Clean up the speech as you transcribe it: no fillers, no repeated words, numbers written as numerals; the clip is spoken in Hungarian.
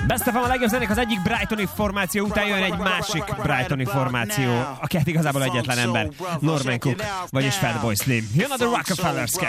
Best of a legjobb zenék az egyik Brightoni formáció után jön egy másik Brightoni formáció, aki hát igazából egyetlen ember, Norman Cook, vagyis Fatboy Slim. Jön a The Rockefellers,